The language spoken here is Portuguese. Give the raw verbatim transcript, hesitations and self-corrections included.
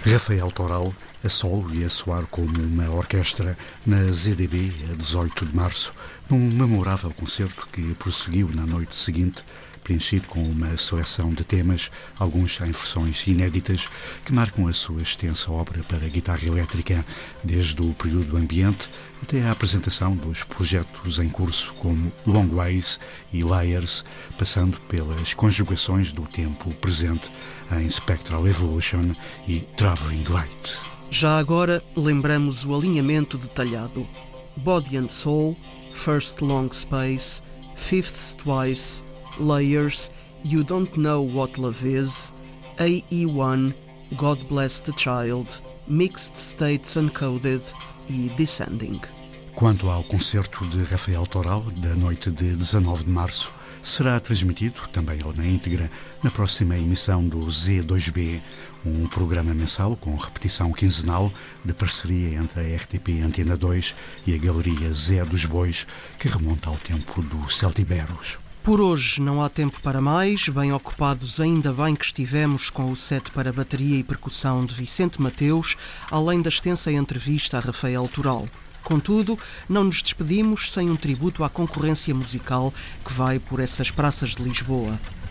Rafael Toral, a solo e a soar como uma orquestra na Z D B a dezoito de março, num memorável concerto que prosseguiu na noite seguinte, preenchido com uma seleção de temas, alguns em versões inéditas, que marcam a sua extensa obra para guitarra elétrica, desde o período ambiente até à apresentação dos projetos em curso como Long Ways e Layers, passando pelas conjugações do tempo presente em Spectral Evolution e Traveling Light. Já agora lembramos o alinhamento detalhado: Body and Soul, First Long Space, Fifths Twice, Layers, You Don't Know What Love Is, A E one, God Bless the Child, Mixed States Uncoded e Descending. Quanto ao concerto de Rafael Toral, da noite de dezanove de março, será transmitido, também na íntegra, na próxima emissão do Z dois B, um programa mensal com repetição quinzenal de parceria entre a R T P Antena dois e a Galeria Zé dos Bois, que remonta ao tempo do Celtiberos. Por hoje não há tempo para mais, bem ocupados ainda bem que estivemos com o set para bateria e percussão de Vicente Mateus, além da extensa entrevista a Rafael Toral. Contudo, não nos despedimos sem um tributo à concorrência musical que vai por essas praças de Lisboa.